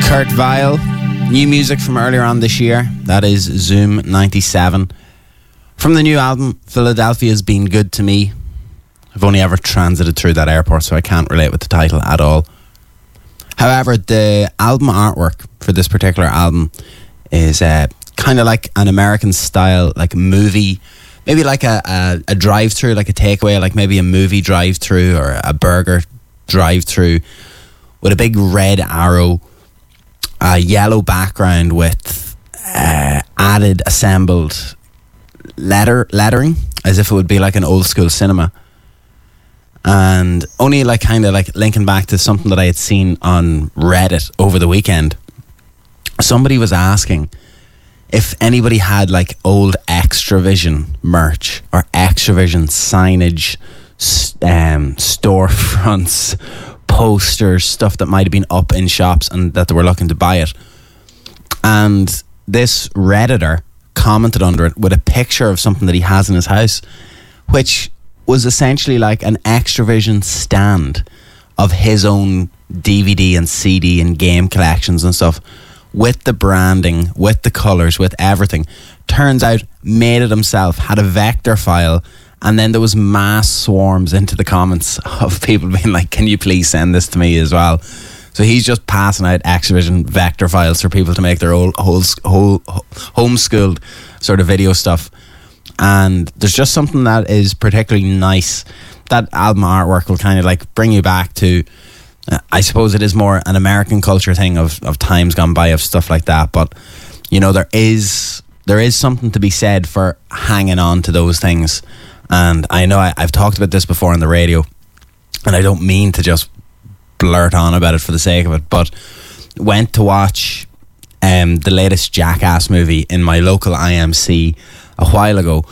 Kurt Vile. New music from earlier on this year. That is Zoom 97. From the new album, Philadelphia's Been Good to Me. I've only ever transited through that airport, so I can't relate with the title at all. However, the album artwork for this particular album is kind of like an American style, like movie, maybe like a drive-through, like a takeaway, like maybe a movie drive-through or a burger drive-through with a big red arrow, a yellow background with added assembled lettering, as if it would be like an old school cinema. And only like kind of like linking back to something that I had seen on Reddit over the weekend. Somebody was asking if anybody had like old Extravision merch or Extravision signage, storefronts, posters, stuff that might have been up in shops and that they were looking to buy it. And this Redditor commented under it with a picture of something that he has in his house, which was essentially like an Extravision stand of his own DVD and CD and game collections and stuff, with the branding, with the colours, with everything. Turns out, made it himself, had a vector file, and then there was mass swarms into the comments of people being like, can you please send this to me as well? So he's just passing out Extravision vector files for people to make their whole homeschooled sort of video stuff. And there's just something that is particularly nice. That album artwork will kind of like bring you back to, I suppose it is more an American culture thing of times gone by, of stuff like that. But, you know, there is something to be said for hanging on to those things. And I know I've talked about this before on the radio, and I don't mean to just blurt on about it for the sake of it, but went to watch the latest Jackass movie in my local IMC a while ago.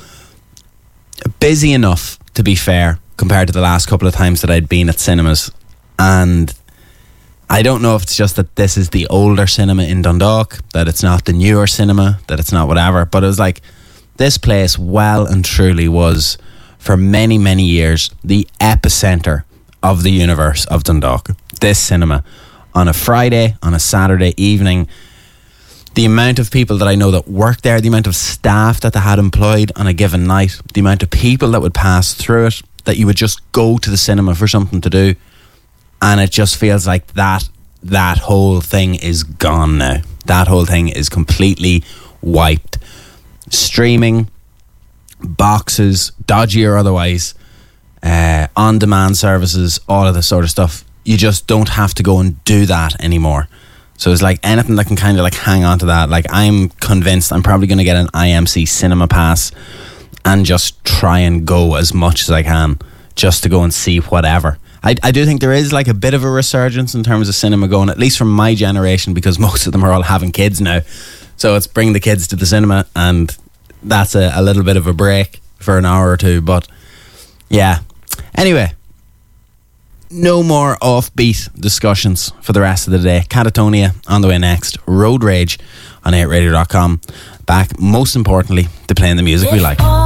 Busy enough, to be fair, compared to the last couple of times that I'd been at cinemas. And I don't know if it's just that this is the older cinema in Dundalk, that it's not the newer cinema, that it's not whatever, but it was like, this place well and truly was, for many, many years, the epicenter of the universe of Dundalk. This cinema. On a Friday, on a Saturday evening, the amount of people that I know that worked there, the amount of staff that they had employed on a given night, the amount of people that would pass through it, that you would just go to the cinema for something to do, and it just feels like that whole thing is gone now. That whole thing is completely wiped. Streaming, boxes, dodgy or otherwise, on-demand services, all of this sort of stuff. You just don't have to go and do that anymore. So it's like anything that can kind of like hang on to that. Like, I'm convinced I'm probably going to get an IMC cinema pass and just try and go as much as I can, just to go and see whatever. I do think there is like a bit of a resurgence in terms of cinema going, at least from my generation, because most of them are all having kids now. So it's bring the kids to the cinema, and that's a little bit of a break for an hour or two. But yeah. Anyway, no more offbeat discussions for the rest of the day. Catatonia on the way next. Road Rage on 8radio.com. Back, most importantly, to playing the music we like.